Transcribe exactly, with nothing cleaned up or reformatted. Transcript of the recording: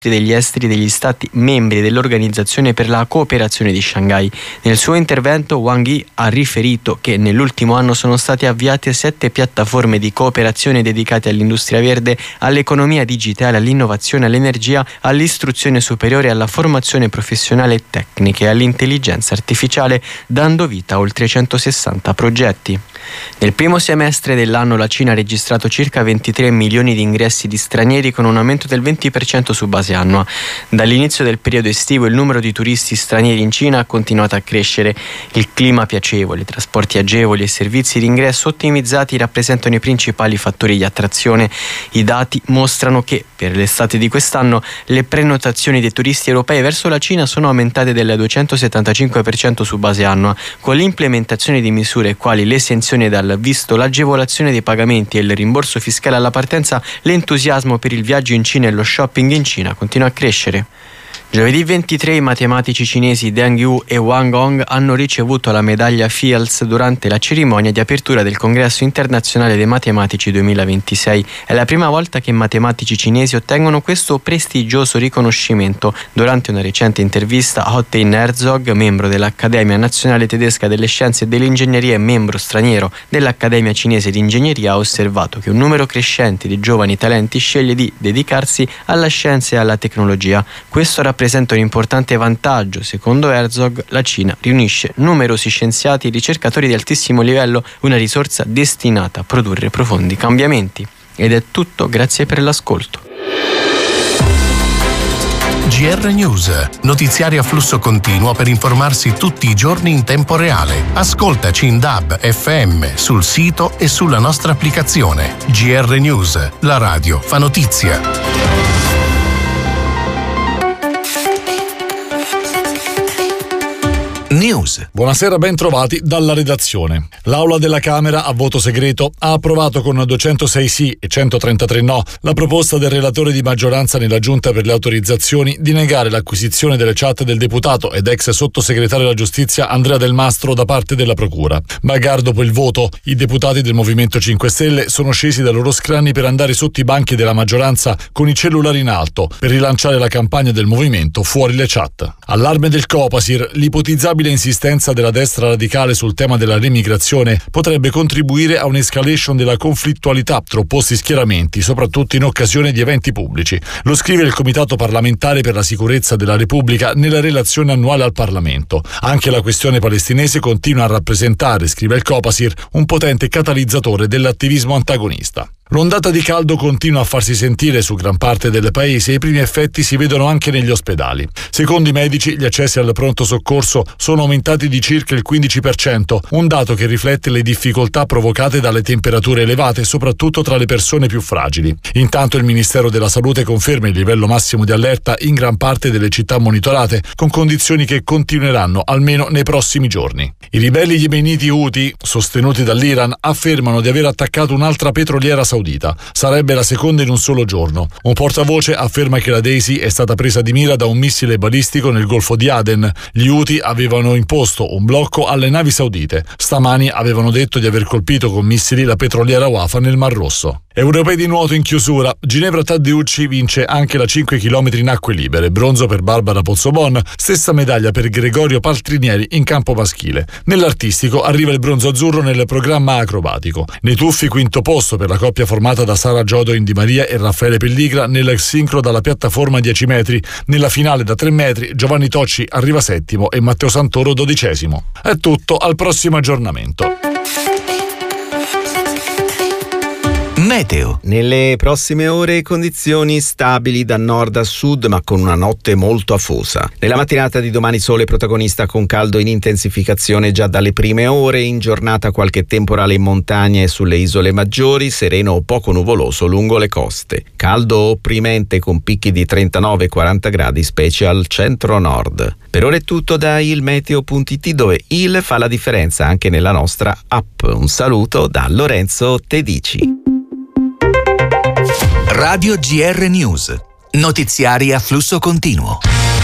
degli esteri degli stati membri dell'Organizzazione per la cooperazione di Shanghai. Nel suo intervento Wang Yi ha riferito che nell'ultimo anno sono state avviate sette piattaforme di cooperazione dedicate all'industria verde, all'economia digitale, all'innovazione, all'energia, all'istruzione superiore, alla formazione professionale e tecnica e all'intelligenza artificiale, dando vita a oltre centosessanta progetti. Nel primo semestre dell'anno la Cina ha registrato circa ventitré milioni di ingressi di stranieri, con un aumento del venti per cento su base annua. Dall'inizio del periodo estivo il numero di turisti stranieri in Cina ha continuato a crescere. Il clima piacevole, trasporti agevoli e servizi di ingresso ottimizzati rappresentano i principali fattori di attrazione. I dati mostrano che per l'estate di quest'anno le prenotazioni dei turisti europei verso la Cina sono aumentate del duecentosettantacinque per cento su base annua, con l'implementazione di misure quali l'esenzione dal visto, l'agevolazione dei pagamenti e il rimborso fiscale alla partenza. L'entusiasmo per il viaggio in Cina e lo shopping in Cina continua a crescere. Giovedì ventitré i matematici cinesi Deng Yu e Wang Hong hanno ricevuto la medaglia Fields durante la cerimonia di apertura del Congresso internazionale dei matematici duemilaventisei. È la prima volta che matematici cinesi ottengono questo prestigioso riconoscimento. Durante una recente intervista, Hottein Herzog, membro dell'Accademia Nazionale Tedesca delle Scienze e dell'Ingegneria e membro straniero dell'Accademia Cinese di Ingegneria, ha osservato che un numero crescente di giovani talenti sceglie di dedicarsi alla scienza e alla tecnologia. Questo rappresenta rappresenta un importante vantaggio. Secondo Herzog, la Cina riunisce numerosi scienziati e ricercatori di altissimo livello, una risorsa destinata a produrre profondi cambiamenti. Ed è tutto, grazie per l'ascolto. G R News, notiziari a flusso continuo per informarsi tutti i giorni in tempo reale. Ascoltaci in D A B F M, sul sito e sulla nostra applicazione. G R News, la radio fa notizia. News. Buonasera, ben trovati dalla redazione. L'Aula della Camera a voto segreto ha approvato con duecentosei sì e centotrentatré no la proposta del relatore di maggioranza nella Giunta per le autorizzazioni di negare l'acquisizione delle chat del deputato ed ex sottosegretario della Giustizia Andrea Del Mastro da parte della Procura. Magari dopo il voto, i deputati del Movimento cinque Stelle sono scesi dai loro scranni per andare sotto i banchi della maggioranza con i cellulari in alto per rilanciare la campagna del movimento fuori le chat. Allarme del Copasir, l'ipotizzabile insistenza della destra radicale sul tema della remigrazione potrebbe contribuire a un'escalation della conflittualità tra opposti schieramenti, soprattutto in occasione di eventi pubblici. Lo scrive il Comitato parlamentare per la sicurezza della Repubblica nella relazione annuale al Parlamento. Anche la questione palestinese continua a rappresentare, scrive il Copasir, un potente catalizzatore dell'attivismo antagonista. L'ondata di caldo continua a farsi sentire su gran parte del paese e i primi effetti si vedono anche negli ospedali. Secondo i medici, gli accessi al pronto soccorso sono aumentati di circa il quindici per cento, un dato che riflette le difficoltà provocate dalle temperature elevate, soprattutto tra le persone più fragili. Intanto il Ministero della Salute conferma il livello massimo di allerta in gran parte delle città monitorate, con condizioni che continueranno almeno nei prossimi giorni. I ribelli yemeniti Houthi, sostenuti dall'Iran, affermano di aver attaccato un'altra petroliera saudita. Sarebbe la seconda in un solo giorno. Un portavoce afferma che la Daisy è stata presa di mira da un missile balistico nel Golfo di Aden. Gli Houthi avevano imposto un blocco alle navi saudite. Stamani avevano detto di aver colpito con missili la petroliera Wafa nel Mar Rosso. Europei di nuoto in chiusura. Ginevra Taddeucci vince anche la cinque chilometri in acque libere, bronzo per Barbara Pozzobon, stessa medaglia per Gregorio Paltrinieri in campo maschile. Nell'artistico arriva il bronzo azzurro nel programma acrobatico. Nei tuffi quinto posto per la coppia formata da Sara Giodo in Di Maria e Raffaele Pelligra nel sincro dalla piattaforma dieci metri. Nella finale da tre metri Giovanni Tocci arriva settimo e Matteo Santoro dodicesimo. È tutto, al prossimo aggiornamento. Meteo. Nelle prossime ore condizioni stabili da nord a sud, ma con una notte molto afosa. Nella mattinata di domani sole protagonista con caldo in intensificazione già dalle prime ore. In giornata qualche temporale in montagna e sulle isole maggiori, sereno o poco nuvoloso lungo le coste. Caldo opprimente con picchi di trentanove quaranta gradi, specie al centro-nord. Per ora è tutto da ilmeteo punto it, dove il fa la differenza anche nella nostra app. Un saluto da Lorenzo Tedici. Radio G R News, notiziari a flusso continuo.